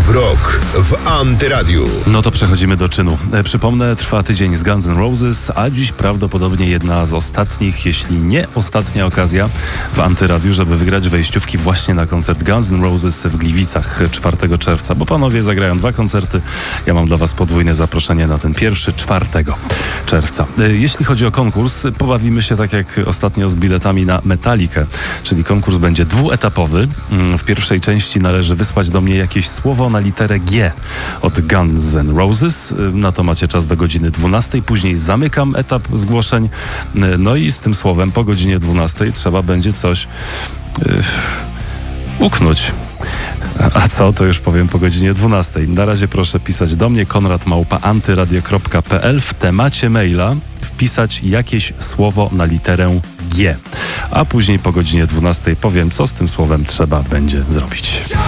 w rok w Antyradiu. No to przechodzimy do czynu. Przypomnę, trwa tydzień z Guns N' Roses, a dziś prawdopodobnie jedna z ostatnich, jeśli nie ostatnia okazja w Antyradiu, żeby wygrać wejściówki właśnie na koncert Guns N' Roses w Gliwicach 4 czerwca, bo panowie zagrają 2 koncerty. Ja mam dla was podwójne zaproszenie na ten pierwszy, 4 czerwca. Jeśli chodzi o konkurs, pobawimy się tak jak ostatnio z biletami na Metallicę, czyli konkurs będzie dwuetapowy. W pierwszej części należy wysłać do mnie jakieś słowo na literę G od Guns N' Roses. Na to macie czas do godziny 12. Później zamykam etap zgłoszeń. No i z tym słowem po godzinie 12 trzeba będzie coś uknąć. A co, to już powiem po godzinie 12. Na razie proszę pisać do mnie konrad@antyradio.pl, w temacie maila wpisać jakieś słowo na literę G. A później po godzinie 12 powiem, co z tym słowem trzeba będzie zrobić.